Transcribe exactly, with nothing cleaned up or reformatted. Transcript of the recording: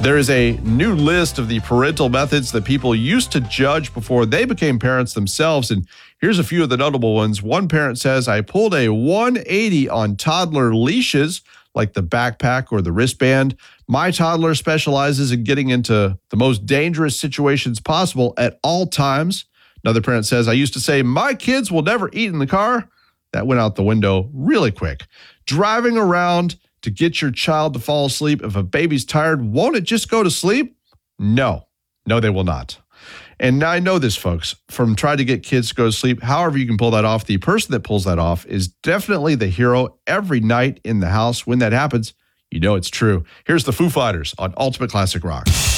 There is a new list of the parental methods that people used to judge before they became parents themselves. And here's a few of the notable ones. One parent says, I pulled a one eighty on toddler leashes, like the backpack or the wristband. My toddler specializes in getting into the most dangerous situations possible at all times. Another parent says, I used to say, my kids will never eat in the car. That went out the window really quick. Driving around to get your child to fall asleep. If a baby's tired, won't it just go to sleep? No, no, they will not. And I know this, folks, from trying to get kids to go to sleep, however you can pull that off, the person that pulls that off is definitely the hero every night in the house. When that happens, you know it's true. Here's the Foo Fighters on Ultimate Classic Rock.